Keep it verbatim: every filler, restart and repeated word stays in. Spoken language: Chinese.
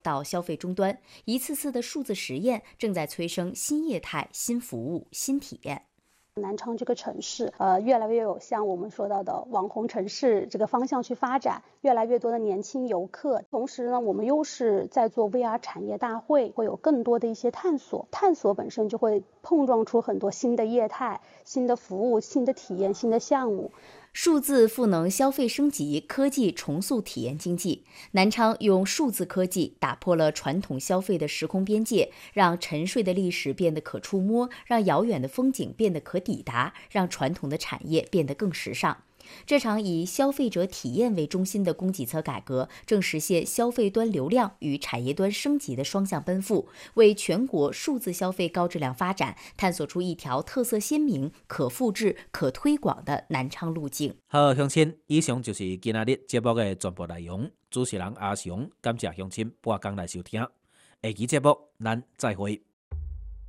到消费终端，一次次的数字实验正在催生新业态、新服务、新体验。 南昌这个城市，呃，越来越有像我们说到的网红城市这个方向去发展，越来越多的年轻游客。同时呢，我们又是在做 V R 产业大会，会有更多的一些探索，探索本身就会碰撞出很多新的业态、新的服务、新的体验、新的项目。 数字赋能消费升级，科技重塑体验经济。南昌用数字科技打破了传统消费的时空边界，让沉睡的历史变得可触摸，让遥远的风景变得可抵达，让传统的产业变得更时尚。这场以消费者体验为中心的供给侧改革，正实现消费端流量与产业端升级的双向奔赴，为全国数字消费高质量发展探索出一条特色鲜明、可复制、可推广的南昌路径。 好，乡亲，以上就是今仔日节目的全部内容。主持人阿雄，感谢乡亲半工来收听。下期节目咱再会。